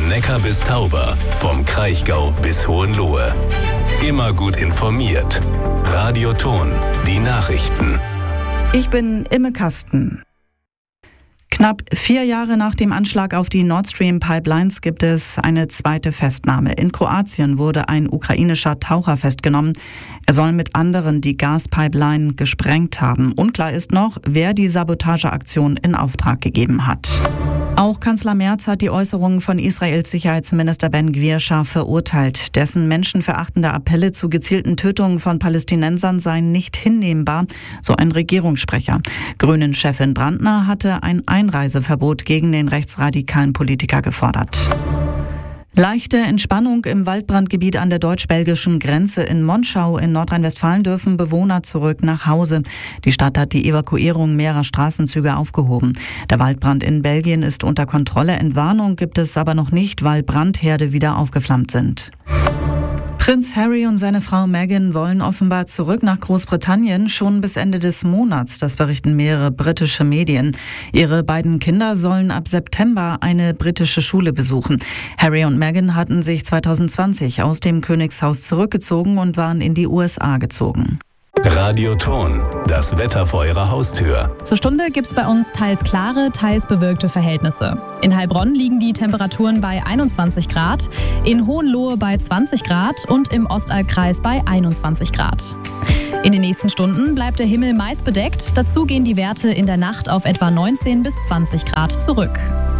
Neckar bis Tauber, vom Kraichgau bis Hohenlohe. Immer gut informiert. Radio Thon, die Nachrichten. Ich bin Imme Kasten. Knapp 4 Jahre nach dem Anschlag auf die Nord Stream Pipelines gibt es eine zweite Festnahme. In Kroatien wurde ein ukrainischer Taucher festgenommen. Er soll mit anderen die Gaspipeline gesprengt haben. Unklar ist noch, wer die Sabotageaktion in Auftrag gegeben hat. Auch Kanzler Merz hat die Äußerungen von Israels Sicherheitsminister Ben Gvir scharf verurteilt. Dessen menschenverachtende Appelle zu gezielten Tötungen von Palästinensern seien nicht hinnehmbar, so ein Regierungssprecher. Grünen-Chefin Brandner hatte ein Einreiseverbot gegen den rechtsradikalen Politiker gefordert. Leichte Entspannung im Waldbrandgebiet an der deutsch-belgischen Grenze in Monschau in Nordrhein-Westfalen dürfen Bewohner zurück nach Hause. Die Stadt hat die Evakuierung mehrerer Straßenzüge aufgehoben. Der Waldbrand in Belgien ist unter Kontrolle. Entwarnung gibt es aber noch nicht, weil Brandherde wieder aufgeflammt sind. Prinz Harry und seine Frau Meghan wollen offenbar zurück nach Großbritannien, schon bis Ende des Monats, das berichten mehrere britische Medien. Ihre beiden Kinder sollen ab September eine britische Schule besuchen. Harry und Meghan hatten sich 2020 aus dem Königshaus zurückgezogen und waren in die USA gezogen. Radio Thon, das Wetter vor Ihrer Haustür. Zur Stunde gibt's bei uns teils klare, teils bewölkte Verhältnisse. In Heilbronn liegen die Temperaturen bei 21 Grad, in Hohenlohe bei 20 Grad und im Ostalbkreis bei 21 Grad. In den nächsten Stunden bleibt der Himmel meist bedeckt. Dazu gehen die Werte in der Nacht auf etwa 19 bis 20 Grad zurück.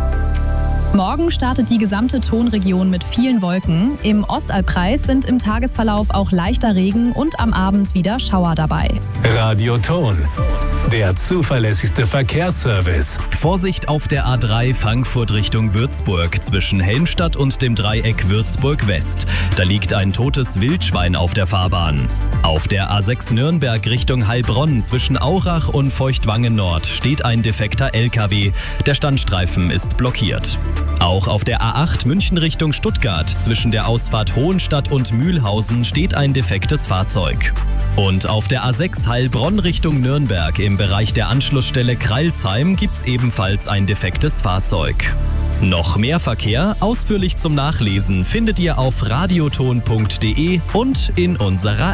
Morgen startet die gesamte Thonregion mit vielen Wolken. Im Ostalbkreis sind im Tagesverlauf auch leichter Regen und am Abend wieder Schauer dabei. Radio Thon, der zuverlässigste Verkehrsservice. Vorsicht auf der A3 Frankfurt Richtung Würzburg zwischen Helmstadt und dem Dreieck Würzburg West. Da liegt ein totes Wildschwein auf der Fahrbahn. Auf der A6 Nürnberg Richtung Heilbronn zwischen Aurach und Feuchtwangen Nord steht ein defekter LKW. Der Standstreifen ist blockiert. Auch auf der A8 München Richtung Stuttgart zwischen der Ausfahrt Hohenstadt und Mühlhausen steht ein defektes Fahrzeug. Und auf der A6 Heilbronn Richtung Nürnberg im Bereich der Anschlussstelle Kreilsheim gibt's ebenfalls ein defektes Fahrzeug. Noch mehr Verkehr, ausführlich zum Nachlesen, findet ihr auf radiothon.de und in unserer